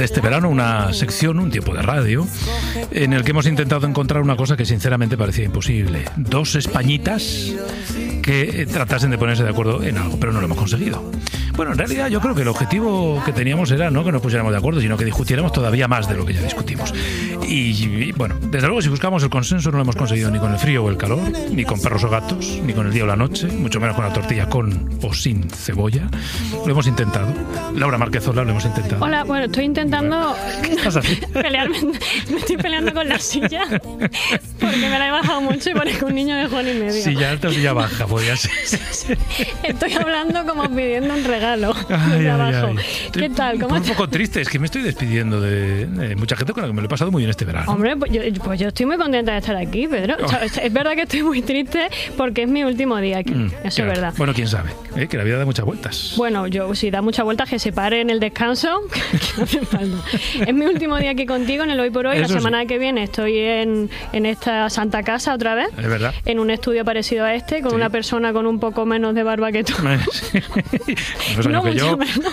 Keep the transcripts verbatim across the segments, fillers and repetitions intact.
durante este verano una sección, un tiempo de radio, en el que hemos intentado encontrar una cosa que sinceramente parecía imposible. Dos españitas que tratasen de ponerse de acuerdo en algo, pero no lo hemos conseguido. Bueno, en realidad yo creo que el objetivo que teníamos era no que nos pusiéramos de acuerdo, sino que discutiéramos todavía más de lo que ya discutimos. Y, y bueno, desde luego si buscamos el consenso no lo hemos conseguido ni con el frío o el calor, ni con perros o gatos, ni con el día o la noche, mucho menos con la tortilla con o sin cebolla. Lo hemos intentado. Laura Márquez-Ola, lo hemos intentado. Hola, bueno, estoy intentando ¿Qué estás haciendo? pelearme. Me estoy peleando con la silla porque me la he bajado mucho y parezco un niño de Juan y medio. Silla alta o silla baja, podría ser. Estoy hablando como pidiendo un regalo. Ay, ay, abajo. ay. ¿Qué tal? ¿Cómo Estoy un estás? poco triste, es que me estoy despidiendo de, de mucha gente con la que me lo he pasado muy bien este verano. Hombre, pues yo, pues yo estoy muy contenta de estar aquí, Pedro. O sea, es verdad que estoy muy triste porque es mi último día aquí. Mm, Eso claro. es verdad. Bueno, quién sabe, ¿eh? Que la vida da muchas vueltas. Bueno, yo si da muchas vueltas que se pare en el descanso, que no hace falta. Es mi último día aquí contigo en el Hoy por Hoy. Eso la semana sí. que viene estoy en, en esta Santa Casa otra vez. Es verdad. En un estudio parecido a este, con Sí. una persona con un poco menos de barba que tú. Sí. Menos No años que mucho yo. menos.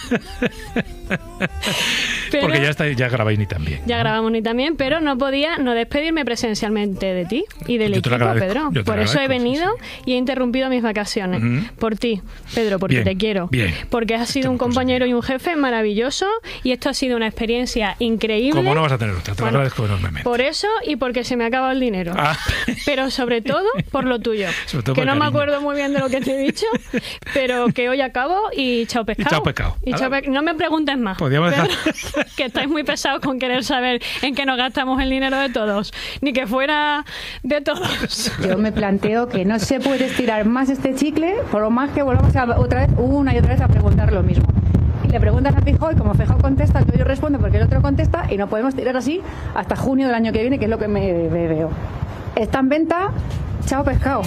Pero Porque ya, está, ya grabáis ni tan bien. ya grabamos ni también, pero no podía no despedirme presencialmente de ti y del Yo te lo equipo, agradezco, Pedro. yo te Por lo eso he agradezco, venido sí, y he interrumpido mis vacaciones. Ujú. Por ti, Pedro, porque Bien, te quiero. bien. Porque has sido Esto un hemos compañero conseguido. y un jefe maravilloso y esto ha sido una experiencia increíble. Como no vas a tener otra, te lo Bueno, agradezco enormemente. Por eso y porque se me ha acabado el dinero. Ah. Pero sobre todo por lo tuyo. Sobre todo que por no el me cariño. acuerdo muy bien de lo que te he dicho, pero que hoy acabo y chao pescado. Y chao pescado. Y chao Ahora- pe- No me preguntes más. Podríamos dejar- Pedro, que estáis muy pesados con querer saber en qué nos gastamos el dinero de todos. Ni que fuera de todos. Yo me planteo que no se puede estirar más este chicle, por lo más que volvamos a, otra vez, una y otra vez a preguntar lo mismo. Y le preguntas a Feijóo y como Feijóo contesta, entonces yo respondo porque el otro contesta y no podemos tirar así hasta junio del año que viene, que es lo que me, me veo. Está en venta, chao pescado.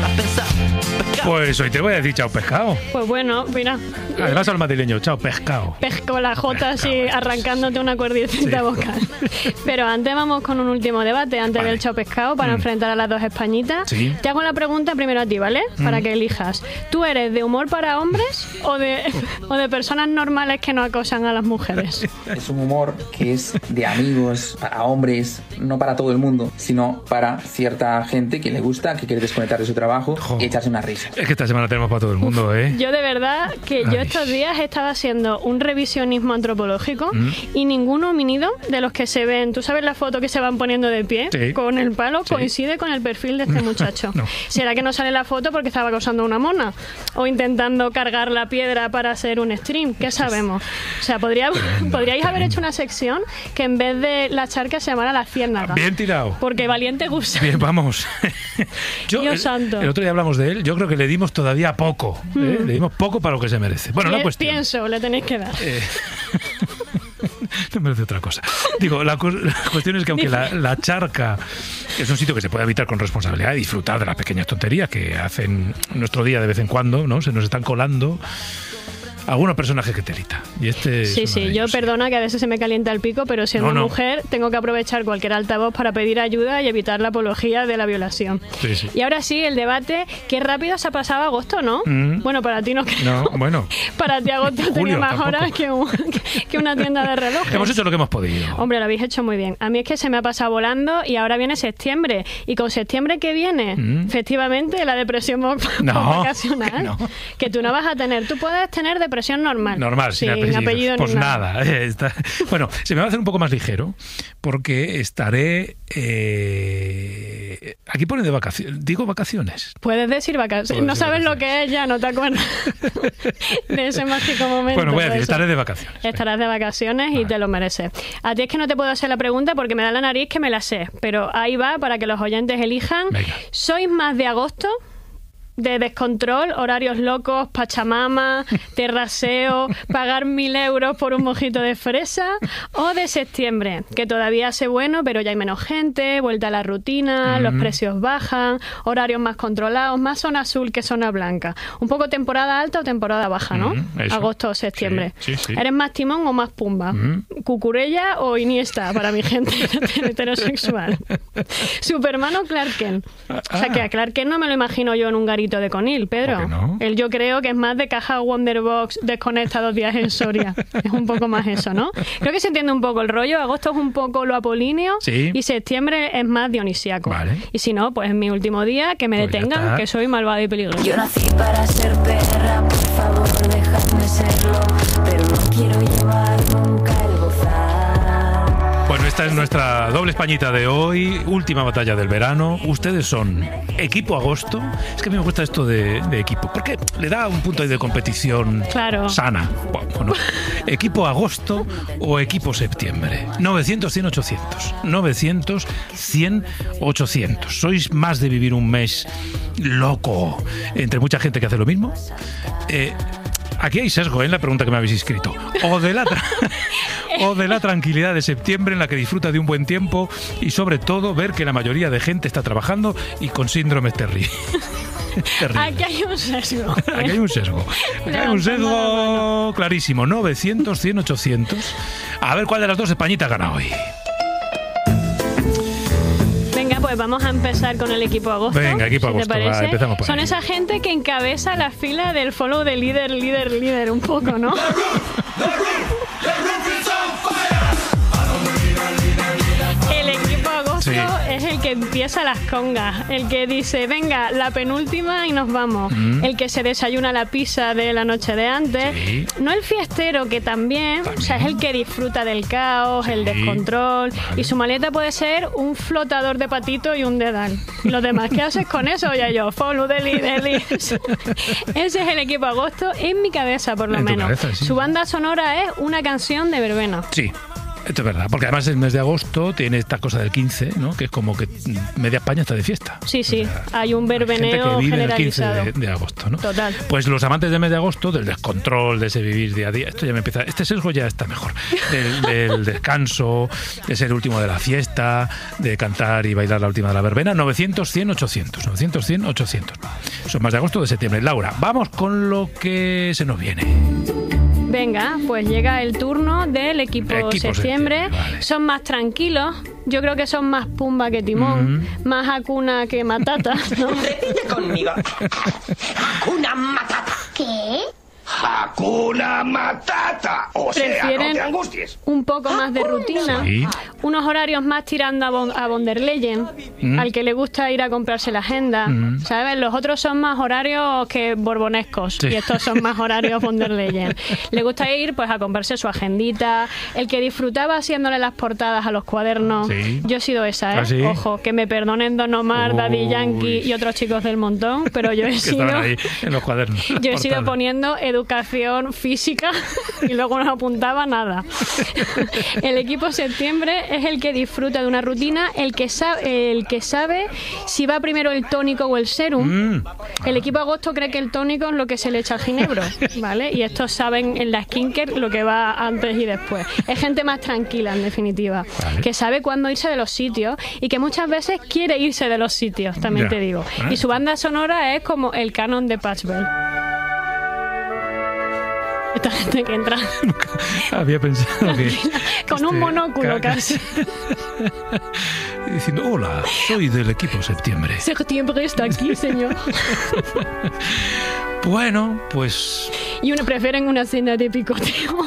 Pues hoy te voy a decir chao pescado. Pues bueno, mira. Además al madrileño, chao pescado. Pesco la J así Pescado, arrancándote una cuerdecita Sí. vocal. Pero antes vamos con un último debate, antes Vale. del chao pescado, para Mm. enfrentar a las dos españitas. Sí. Te hago la pregunta primero a ti, ¿vale? Para que elijas. ¿Tú eres de humor para hombres o de, o de personas normales que no acosan a las mujeres? Es un humor que es de amigos, para hombres, no para todo el mundo, sino para cierta gente que le gusta, que quiere desconectar de su trabajo Jo. y echarse una risa. Es que esta semana tenemos para todo el mundo, ¿eh? Yo de verdad que yo Ay. estos días estaba haciendo un revisionismo antropológico Mm. y ningún homínido de los que se ven, tú sabes la foto que se van poniendo de pie Sí. con el palo, Sí. coincide con el perfil de este muchacho. No. ¿Será que no sale la foto porque estaba acosando a una mona? ¿O intentando cargar la piedra para hacer un stream? ¿Qué sabemos? O sea, podría, Tremendo, podríais haber tremendo. hecho una sección que en vez de la charca se llamara la ciérnaga. Bien tirado. Porque valiente gusta. Bien, vamos. Yo, Dios el, santo. el otro día hablamos de él. Yo creo que le dimos todavía poco. ¿eh? Le dimos poco para lo que se merece. Bueno, la Pi- cuestión. Pienso, le tenéis que dar. Eh, no merece otra cosa. Digo, la, cu- la cuestión es que aunque la, la charca es un sitio que se puede habitar con responsabilidad y disfrutar de las pequeñas tonterías que hacen nuestro día de vez en cuando, ¿no? Se nos están colando algunos personajes que telita. Y este es Sí, uno sí, de yo ellos. perdona que a veces se me calienta el pico, pero siendo No, no. mujer tengo que aprovechar cualquier altavoz para pedir ayuda y evitar la apología de la violación. Sí, sí. Y ahora sí, el debate, qué rápido se ha pasado agosto, ¿no? Mm. Bueno, para ti no creo. No, bueno. Para ti agosto Julio, tenía más tampoco. horas que, un- que una tienda de relojes. Hemos hecho lo que hemos podido. Hombre, lo habéis hecho muy bien. A mí es que se me ha pasado volando y ahora viene septiembre. Y con septiembre que viene, Mm. efectivamente, la depresión mo- No, vacacional. que no. Que tú no vas a tener. Tú puedes tener depresión normal. Normal, sin, apellidos. apellido ni Pues nada. nada. eh, está- Bueno, se me va a hacer un poco más ligero porque estaré... eh, Aquí pone de vacaciones. Digo vacaciones. Puedes decir vacaciones. Puedo No decir sabes lo vacaciones. que es ya, no te acuerdas de ese mágico momento. Bueno, voy a de decir, eso. estaré de vacaciones. Estarás de vacaciones y Vale. te lo mereces. A ti es que no te puedo hacer la pregunta porque me da la nariz que me la sé. Pero ahí va para que los oyentes elijan. Venga. ¿Sois más de agosto? De descontrol, horarios locos, pachamama, terraseo, pagar mil euros por un mojito de fresa, o de septiembre, que todavía hace bueno, pero ya hay menos gente, vuelta a la rutina, Mm. los precios bajan, horarios más controlados, más zona azul que zona blanca. Un poco temporada alta o temporada baja, ¿no? Mm, eso. Agosto o septiembre. Sí, sí, sí. ¿Eres más timón o más pumba? Mm. Cucurella o Iniesta para mi gente heterosexual. Superman o Clark Kent. O sea, que a Clark Kent no me lo imagino yo en un garito de Conil, Pedro. ¿Por qué no? Él yo creo que es más de caja Wonderbox desconecta dos días en Soria. Es un poco más eso, ¿no? Creo que se entiende un poco el rollo. Agosto es un poco lo apolíneo, sí, y septiembre es más dionisíaco. Vale. Y si no, pues es mi último día, que me Pues ya detengan, está. que soy malvada y peligrosa. Yo nací para ser perra, por favor, dejadme serlo, pero no quiero llevar nunca el gozar. Bueno, esta es nuestra doble españita de hoy, última batalla del verano. Ustedes son equipo agosto. Es que a mí me gusta esto de, de equipo, porque le da un punto ahí de competición Claro. sana. Bueno, equipo agosto o equipo septiembre. novecientos, cien, ochocientos. novecientos, cien, ochocientos. ¿Sois más de vivir un mes loco entre mucha gente que hace lo mismo? Eh... Aquí hay sesgo, ¿eh? En la pregunta que me habéis inscrito. O de, la tra- o de la tranquilidad de septiembre en la que disfruta de un buen tiempo y sobre todo ver que la mayoría de gente está trabajando y con síndromes terri- terribles. Aquí hay un sesgo. Aquí hay un sesgo. Aquí hay un sesgo clarísimo. novecientos, cien, ochocientos. A ver cuál de las dos Españitas gana hoy. Venga, pues vamos a empezar con el equipo agosto. Venga, equipo si agosto, te va, parece. empezamos por Son ahí. esa gente que encabeza la fila del follow de líder, líder, líder, un poco, ¿no? El equipo agosto Sí. es el que empieza las congas, el que dice, venga, la penúltima y nos vamos. Mm. El que se desayuna la pizza de la noche de antes. Sí. No el fiestero, que también, También. o sea, es el que disfruta del caos, Sí. el descontrol. Vale. Y su maleta puede ser un flotador de patito y un dedal. Y los demás, ¿qué haces con eso? Ya yo, follow, deli, deli. Ese es el equipo agosto en mi cabeza, por lo En tu menos. cabeza, sí. Su banda sonora es una canción de verbena. Sí. Esto es verdad, porque además el mes de agosto tiene esta cosa del quince, ¿no? Que es como que media España está de fiesta. Sí, sí, O sea, hay un hay gente verbeneo que vive el quince generalizado. de, de agosto, ¿no? Total. Pues los amantes del mes de agosto, del descontrol, de ese vivir día a día, esto ya me empieza, este sesgo ya está mejor. Del, del descanso, de ser el último de la fiesta, de cantar y bailar la última de la verbena. novecientos, cien, ochocientos. novecientos, cien, ochocientos. Son más de agosto o de septiembre. Laura, vamos con lo que se nos viene. Venga, pues llega el turno del equipo, Equipo septiembre. septiembre, vale. Son más tranquilos. Yo creo que son más Pumba que Timón, Mm. más Hakuna que Matata, ¿no? Repite conmigo. Hakuna Matata. ¿Qué? Hakuna Matata. O sea, no Prefieren te angusties. un poco más de rutina, Sí. unos horarios más tirando a, von, a von der Leyen, Mm. al que le gusta ir a comprarse la agenda, Mm. ¿sabes? Los otros son más horarios que borbonescos Sí. y estos son más horarios von der Leyen. Le gusta ir pues a comprarse su agendita, el que disfrutaba haciéndole las portadas a los cuadernos. Sí. Yo he sido esa, ¿eh? ¿Ah, sí? Ojo, que me perdonen Don Omar, Daddy Uy. Yankee y otros chicos del montón, pero yo he Que sido... estaban ahí en los cuadernos. Yo he sido portadas. poniendo educación física y luego no apuntaba nada. El equipo septiembre es el que disfruta de una rutina, el que sabe, el que sabe si va primero el tónico o el serum. Mm. El equipo agosto cree que el tónico es lo que se le echa al ginebro, ¿vale? Y estos saben en la skincare lo que va antes y después. Es gente más tranquila, en definitiva, Vale. que sabe cuándo irse de los sitios y que muchas veces quiere irse de los sitios, también Ya. te digo. Ah. Y su banda sonora es como el canon de Patchwell. Esta gente que entra Había pensado que... con un este, monóculo ca- casi. Diciendo, hola, soy del equipo septiembre. Septiembre está aquí, señor. Bueno, pues... Y uno prefieren una cena de picoteo.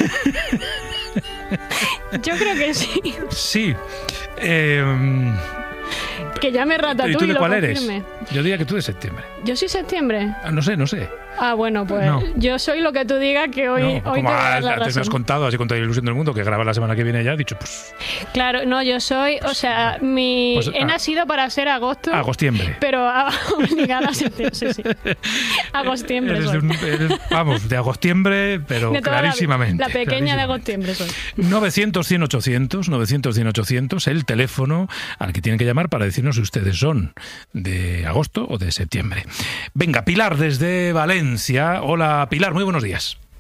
Yo creo que sí. Sí. Eh, Que llame ¿Y Ratatouille tú y de lo cuál eres? confirme. Yo diría que tú de septiembre. Yo soy septiembre. Ah, no sé, no sé. Ah, bueno, pues No. yo soy lo que tú digas, que hoy, No, hoy te como voy a dar la antes me has razón. contado, así con toda la ilusión del mundo, que graba la semana que viene ya, he dicho, pues, Claro, no, yo soy, o sea, mi Pues, he ah. nacido para ser agosto. agostiembre. Pero ah, obligada a septiembre, sí, sí. Agostiembre Eres soy. de un- eres, vamos, de agostiembre, pero De toda la vida. clarísimamente. La, pequeña de clarísimamente. agostiembre soy. novecientos, cien, ochocientos, novecientos, cien, ochocientos, el teléfono al que tienen que llamar para decirnos si ustedes son de agosto o de septiembre. Venga, Pilar desde Valencia. Hola, Pilar, muy buenos días.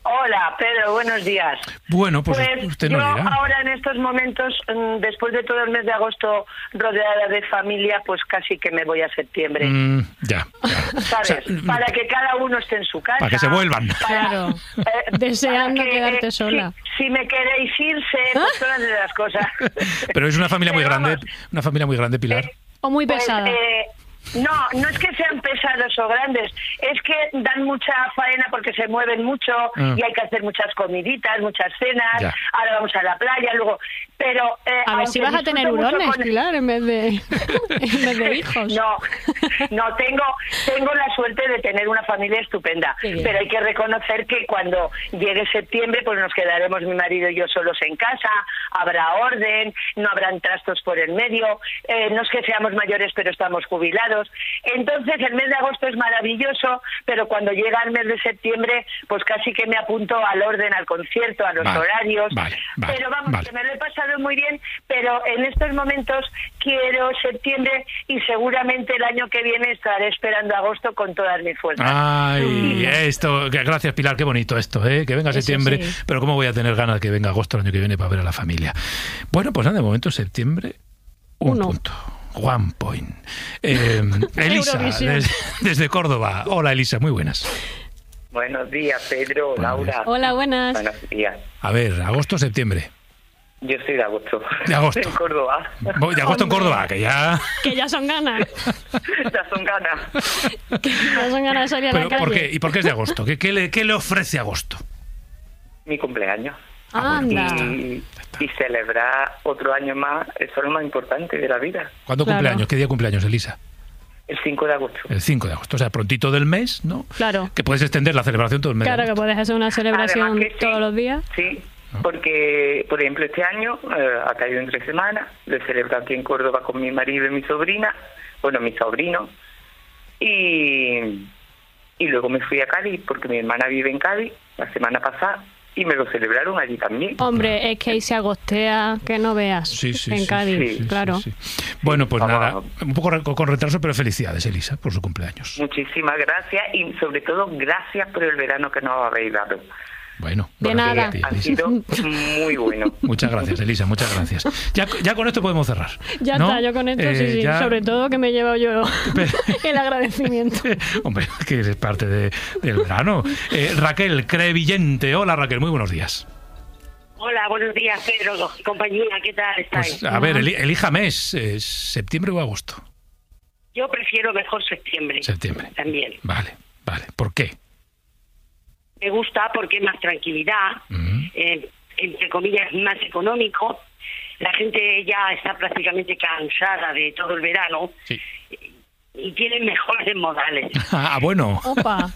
Hola, Pedro, buenos días. Bueno, pues, pues usted yo nos dirá. ahora en estos momentos, después de todo el mes de agosto rodeada de familia, pues casi que me voy a septiembre. Mm, ya, ya. ¿Sabes? O sea, para que cada uno esté en su casa. para que se vuelvan. Claro. Eh, Deseando para que, quedarte eh, sola. Si, si me queréis irse, pues todas de las cosas. Pero es una familia muy Pero grande, vamos, una familia muy grande, Pilar. eh, O muy pues, pesada. eh, no, no es que sean pesados o grandes, es que dan mucha faena porque se mueven mucho Ah. y hay que hacer muchas comiditas, muchas cenas, Ya. ahora vamos a la playa, luego... Pero, eh, A ver si vas aunque a tener disfruto mucho hurones, con- Pilar, en vez de, en vez de hijos. No, no, tengo tengo la suerte de tener una familia estupenda, Qué bien. pero hay que reconocer que cuando llegue septiembre pues nos quedaremos mi marido y yo solos en casa, habrá orden, no habrán trastos por el medio, eh, no es que seamos mayores pero estamos jubilados. Entonces el mes de agosto es maravilloso, pero cuando llega el mes de septiembre pues casi que me apunto al orden, al concierto, a los Vale, horarios, vale, vale, pero vamos, vale. que me lo he pasado muy bien, pero en estos momentos quiero septiembre y seguramente el año que viene estaré esperando agosto con todas mis fuerzas. Ay, esto, que- gracias Pilar, qué bonito esto, ¿eh? Que venga Eso septiembre, sí. pero cómo voy a tener ganas de que venga agosto el año que viene para ver a la familia. Bueno, pues nada, de momento septiembre, un Uno. punto. One point. Eh, Elisa, Eurovisión. des- desde Córdoba. Hola Elisa, muy buenas. Buenos días, Pedro, Buenos Laura. días. Hola, buenas. Buenos días. A ver, agosto, septiembre. Yo soy de agosto. De agosto. En Córdoba. Voy de agosto en Hombre. Córdoba, que ya... Que ya son ganas. Ya son ganas. Que ya son ganas de salir a la Pero, calle. ¿por qué? ¿Y por qué es de agosto? ¿Qué, qué le, qué le ofrece agosto? Mi cumpleaños. Anda. Y, y celebrar otro año más, eso es lo más importante de la vida. ¿Cuándo Claro. cumpleaños? ¿Qué día cumpleaños, Elisa? El cinco de agosto. El cinco de agosto, o sea, prontito del mes, ¿no? Claro. Que puedes extender la celebración todo el mes. de Claro que agosto. puedes hacer una celebración Además que sí. todos los días. Sí, porque, por ejemplo, este año eh, ha caído en tres semanas. Lo he celebrado aquí en Córdoba con mi marido y mi sobrina, bueno, mi sobrino. Y, y luego me fui a Cádiz, porque mi hermana vive en Cádiz la semana pasada, y me lo celebraron allí también. Hombre, es que ahí se agostea que no veas Sí, sí, en sí, Cádiz, sí, sí, claro. sí, sí. Bueno, pues Vamos. nada, un poco re- con retraso, pero felicidades, Elisa, por su cumpleaños. Muchísimas gracias y sobre todo gracias por el verano que nos habéis dado. Bueno, De gracias nada. a ti, Ha Elisa. sido muy bueno. Muchas gracias, Elisa, muchas gracias. Ya, ya con esto podemos cerrar. Ya ¿no? está, yo con esto Eh, sí, sí. ya- Sobre todo que me he llevado yo el agradecimiento. Hombre, que es parte de- del verano. Eh, Raquel Crevillente, hola Raquel, muy buenos días. Hola, buenos días, Pedro, compañía, ¿qué tal estáis? Pues a ver, eli- elija mes, eh, septiembre o agosto. Yo prefiero mejor septiembre. Septiembre. También. Vale, vale. ¿Por qué? Me gusta porque es más tranquilidad, Mm. eh, entre comillas, más económico. La gente ya está prácticamente cansada de todo el verano Sí. y tienen mejores modales. Ah, bueno. Opa.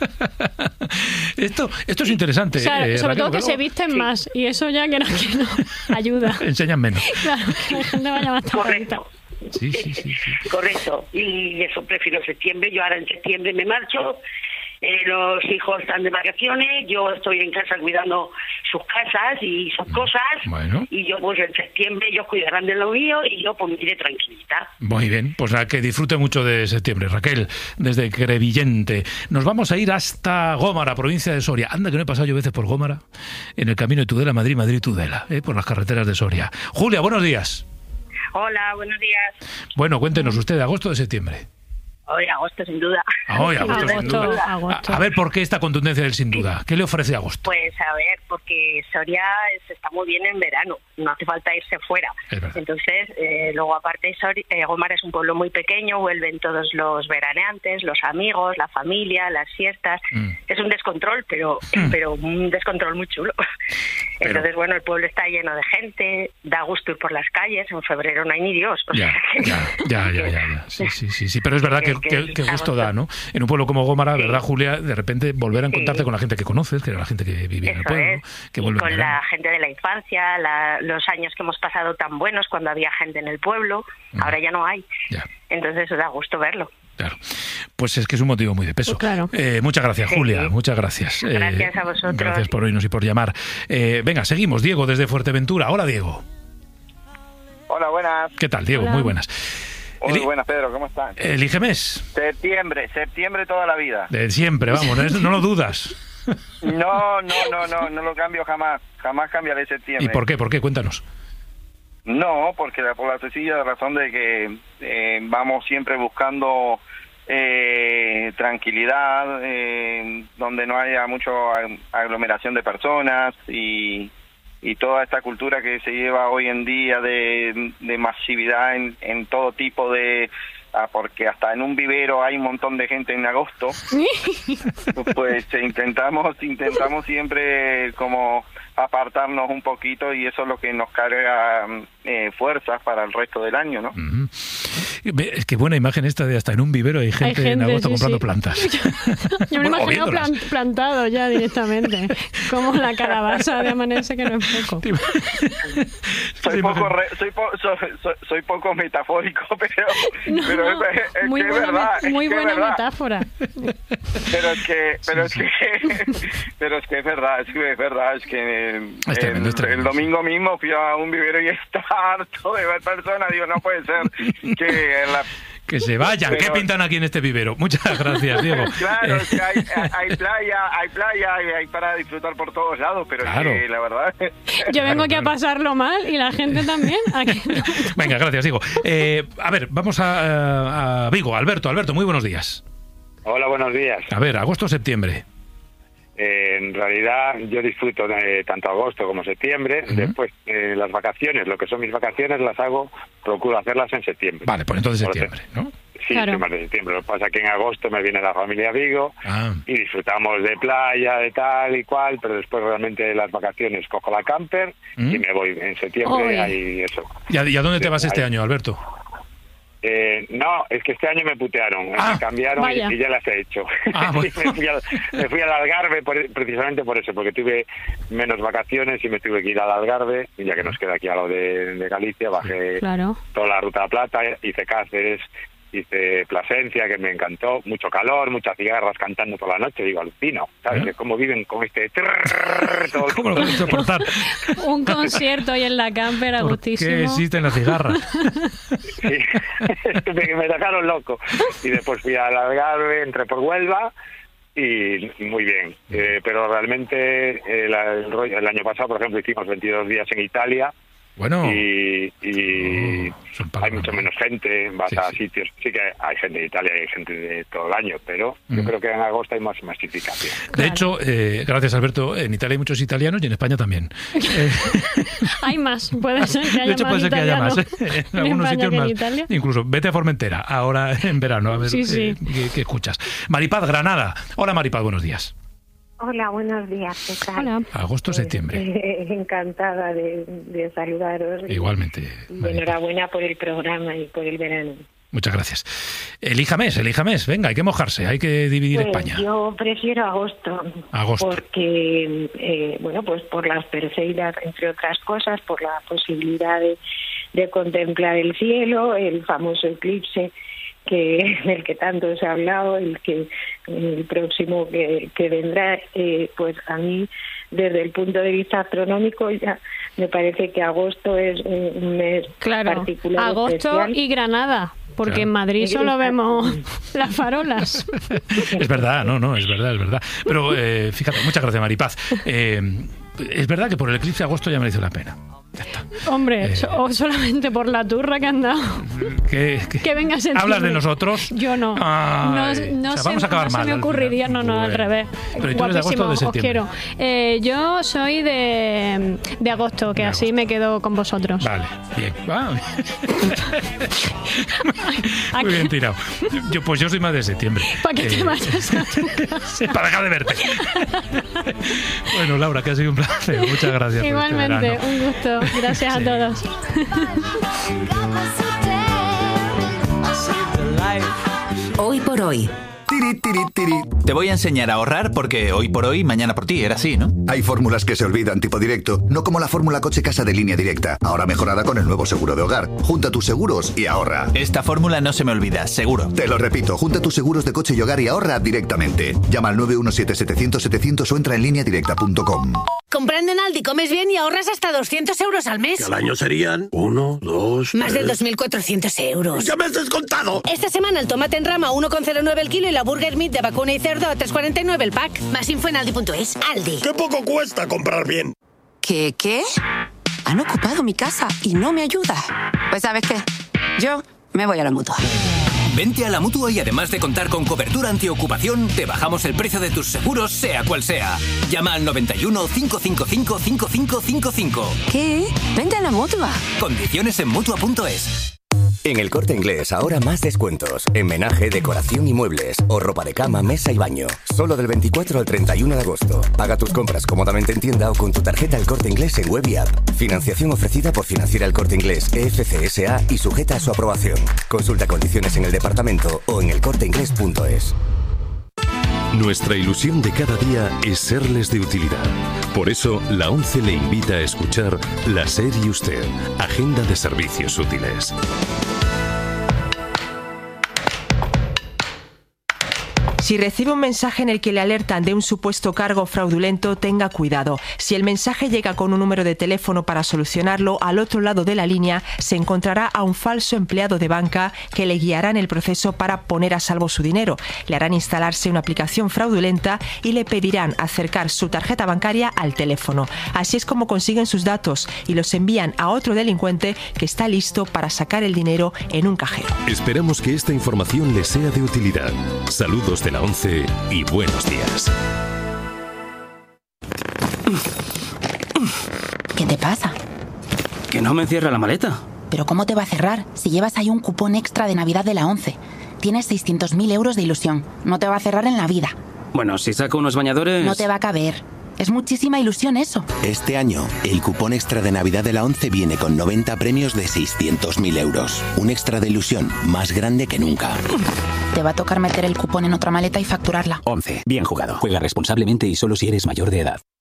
Esto, esto es interesante. O sea, eh, sobre Raquel, todo que porque se visten más y eso ya que no, que no ayuda. enseñan menos. Claro, que la gente vaya más tapadita. Correcto. Sí, sí, sí, sí. Correcto. Y eso prefiero septiembre. Yo ahora en septiembre me marcho. Eh, los hijos están de vacaciones, yo estoy en casa cuidando sus casas y sus cosas, Bueno. y yo pues en septiembre ellos cuidarán de lo mío y yo pues me iré tranquilita. Muy bien, pues a que disfrute mucho de septiembre. Raquel, desde Crevillente. Nos vamos a ir hasta Gómara, provincia de Soria. Anda, que no he pasado yo veces por Gómara, en el camino de Tudela, Madrid, Madrid-Tudela, ¿eh? Por las carreteras de Soria. Julia, buenos días. Hola, buenos días. Bueno, cuéntenos usted, de agosto o de septiembre. Hoy agosto sin duda. Ah, hoy, agosto, sin Agosto, duda. agosto. A, a ver, ¿por qué esta contundencia del sin duda? ¿Qué le ofrece agosto? Pues a ver, porque Soria se está muy bien en verano, no hace falta irse fuera. Es verdad. Entonces, eh, luego aparte, Soria, eh, Gómara es un pueblo muy pequeño, vuelven todos los veraneantes, los amigos, la familia, las fiestas. Mm. Es un descontrol, pero, pero un descontrol muy chulo. Pero- Entonces, bueno, el pueblo está lleno de gente, da gusto ir por las calles, en febrero no hay ni Dios. O Ya, sea que- ya, ya, ya, ya, ya. Sí, sí, sí, sí, pero es verdad que, Que- que, que que gusto agosto. da, ¿no? En un pueblo como Gómara, Sí. ¿verdad, Julia? De repente volver a Sí. encontrarte con la gente que conoces, que era la gente que vivía en el Eso pueblo, es. que Y vuelve en con verano. la gente de la infancia, la- los años que hemos pasado tan buenos cuando había gente en el pueblo, Mm. ahora ya no hay. Ya. Entonces da gusto verlo. Claro. Pues es que es un motivo muy de peso. Pues claro. Eh, muchas gracias, Sí. Julia. Muchas gracias. Eh, Gracias a vosotros. Gracias por oírnos y por llamar. Eh, venga, seguimos. Diego, desde Fuerteventura. Hola, Diego. Hola, buenas. ¿Qué tal, Diego? Hola. Muy buenas. Muy Eli- buenas, Pedro, ¿cómo estás? Elige mes. Septiembre, septiembre toda la vida. De siempre, vamos, no, no lo dudas. No, no, no, no, no lo cambio jamás. Jamás cambiaré septiembre. ¿Y por qué? ¿Por qué? Cuéntanos. No, porque por la sencilla razón de que eh, vamos siempre buscando eh, tranquilidad, eh, donde no haya mucha aglomeración de personas y, y toda esta cultura que se lleva hoy en día de, de masividad en, en todo tipo de... Ah, porque hasta en un vivero hay un montón de gente en agosto, pues intentamos intentamos siempre como apartarnos un poquito y eso es lo que nos carga eh, fuerzas para el resto del año, ¿no? Uh-huh. Es que buena imagen esta de hasta en un vivero hay gente, hay gente en agosto sí, comprando sí. plantas. Yo me lo imagino plan, plantado ya directamente, como la calabaza de Amanece, que no es poco. soy, poco re, soy, po, soy, soy, soy poco metafórico, pero, no, pero es, es muy que buena, es verdad. Muy es que buena es verdad. metáfora. Pero es que, pero sí, es que, sí. pero es que es verdad, es que es verdad, es que es tremendo, el, es tremendo, el domingo mismo fui a un vivero y estaba harto de ver personas, digo, no puede ser que la... Que se vayan. Pero... ¿Qué pintan aquí en este vivero? Muchas gracias, Diego. Claro, es que hay, hay playa, hay playa y hay para disfrutar por todos lados, pero claro. Es que la verdad... Yo vengo aquí a pasarlo mal y la gente también. Aquí... Venga, gracias, Diego. Eh, a ver, vamos a, a Vigo. Alberto, Alberto, muy buenos días. Hola, buenos días. A ver, agosto o septiembre. Eh, en realidad yo disfruto de tanto agosto como septiembre. Uh-huh. Después eh, las vacaciones, lo que son mis vacaciones las hago, procuro hacerlas en septiembre. Vale, pues entonces septiembre, ¿no? Sí, claro. Más de septiembre. Lo que pasa es que en agosto me viene la familia a Vigo ah. y disfrutamos de playa, de tal y cual, pero después realmente las vacaciones cojo la camper ¿Mm? y me voy en septiembre. Ahí eso. ¿Y a, y a dónde te vas ahí. este año, Alberto? Eh, no, es que este año me putearon, ah, me cambiaron y, y ya las he hecho. Ah, bueno. me, fui al, me fui al Algarve por, precisamente por eso, porque tuve menos vacaciones y me tuve que ir al Algarve, y ya que nos queda aquí a lo de, de Galicia, bajé claro. toda la Ruta de Plata, hice Cáceres, hice Plasencia, que me encantó, mucho calor, muchas cigarras cantando por la noche, digo, alucino, ¿sabes? ¿Eh? Cómo viven con este... Todo ¿Cómo lo pueden soportar? Un concierto ahí en la camper, a gustísimo. ¿Por qué existen las cigarras? Sí, me, me dejaron loco. Y después fui al Algarve, entré por Huelva, y muy bien. Eh, pero realmente el, el, el año pasado, por ejemplo, hicimos veintidós días en Italia. Bueno, y, y oh, hay mucho menos gente, vas sí, a sí. sitios, sí que hay gente de Italia y hay gente de todo el año, pero mm. yo creo que en agosto hay más masificación. De claro. hecho, eh, gracias Alberto, en Italia hay muchos italianos y en España también. Eh, hay más, puede ser que haya de hecho, más puede ser que haya más, ¿eh? En algunos España sitios más. Italia. Incluso vete a Formentera, ahora en verano, a ver sí, sí. Eh, qué, qué escuchas. Maripaz, Granada. Hola Maripaz, buenos días. Hola, buenos días. ¿Qué tal? Hola. Agosto, septiembre. Eh, encantada de, de saludaros. Igualmente. Y enhorabuena por el programa y por el verano. Muchas gracias. Elija mes, elija mes. Venga, hay que mojarse, hay que dividir pues España. Yo prefiero agosto. Agosto. Porque, eh, bueno, pues por las Perseidas, entre otras cosas, por la posibilidad de, de contemplar el cielo, el famoso eclipse que del que tanto se ha hablado, el que el próximo que, que vendrá, eh, pues a mí desde el punto de vista astronómico ya me parece que agosto es un mes claro, particular. Agosto especial. Y Granada, porque claro. en Madrid solo vemos las farolas. Es verdad, no, no, es verdad, es verdad. Pero eh, fíjate, muchas gracias Maripaz. Eh, es verdad que por el eclipse de agosto ya merece la pena. Hombre, eh, so, o solamente por la turra que han dado. Que, que, que venga septiembre. ¿Hablas de nosotros? Yo no. Ay, no no o sea, se, vamos a acabar no mal. Se me ocurriría, no, no, bueno. al revés. Pero tú eres de agosto o de septiembre. Os quiero. Eh, yo soy de, de agosto, que de así agosto. Me quedo con vosotros. Vale, bien. Ah. Muy bien tirado. Yo, pues yo soy más de septiembre. ¿Para qué eh, te vayas a tu casa? Para dejar de verte. Bueno, Laura, que ha sido un placer. Muchas gracias. Igualmente, por este un gusto. Gracias sí. a todos. Hoy por hoy. Tiri, tiri, tiri. Te voy a enseñar a ahorrar porque hoy por hoy, mañana por ti, era así, ¿no? Hay fórmulas que se olvidan tipo directo, no como la fórmula coche-casa de Línea Directa, ahora mejorada con el nuevo seguro de hogar. Junta tus seguros y ahorra. Esta fórmula no se me olvida, seguro. Te lo repito, junta tus seguros de coche y hogar y ahorra directamente. Llama al nueve uno siete, setecientos, setecientos o entra en línea directa punto com. Comprando en Aldi comes bien y ahorras hasta doscientos euros al mes. Que al año serían uno, dos, Más tres... de dos mil cuatrocientos euros. ¡Ya me has descontado! Esta semana el tomate en rama uno con cero nueve el kilo y la burger meat de vacuna y cerdo a tres cuarenta y nueve el pack. Más info en aldi punto es. Aldi. ¡Qué poco cuesta comprar bien! ¿Qué, qué? Han ocupado mi casa y no me ayuda. Pues ¿sabes qué? Yo me voy a la Mutua. Vente a la Mutua y además de contar con cobertura antiocupación, te bajamos el precio de tus seguros, sea cual sea. Llama al noventa y uno, cinco cinco cinco, cinco cinco cinco cinco. ¿Qué? Vente a la Mutua. Condiciones en Mutua punto es. En El Corte Inglés ahora más descuentos. En menaje, decoración y muebles. O ropa de cama, mesa y baño. Solo del veinticuatro al treinta y uno de agosto. Paga tus compras cómodamente en tienda o con tu tarjeta El Corte Inglés en web y app. Financiación ofrecida por Financiera El Corte Inglés E F C S A y sujeta a su aprobación. Consulta condiciones en el departamento o en el corte inglés punto es. Nuestra ilusión de cada día es serles de utilidad. Por eso, la ONCE le invita a escuchar La SER y Usted, Agenda de Servicios Útiles. Si recibe un mensaje en el que le alertan de un supuesto cargo fraudulento, tenga cuidado. Si el mensaje llega con un número de teléfono para solucionarlo, al otro lado de la línea se encontrará a un falso empleado de banca que le guiará en el proceso para poner a salvo su dinero. Le harán instalarse una aplicación fraudulenta y le pedirán acercar su tarjeta bancaria al teléfono. Así es como consiguen sus datos y los envían a otro delincuente que está listo para sacar el dinero en un cajero. Esperamos que esta información le sea de utilidad. Saludos de la ONCE y buenos días. ¿Qué te pasa? Que no me cierra la maleta. ¿Pero cómo te va a cerrar si llevas ahí un cupón extra de Navidad de la ONCE? Tienes seiscientos mil euros de ilusión. No te va a cerrar en la vida. Bueno, si saco unos bañadores... No te va a caber. Es muchísima ilusión eso. Este año, el cupón extra de Navidad de la ONCE viene con noventa premios de seiscientos mil euros. Un extra de ilusión más grande que nunca. Te va a tocar meter el cupón en otra maleta y facturarla. ONCE. Bien jugado. Juega responsablemente y solo si eres mayor de edad.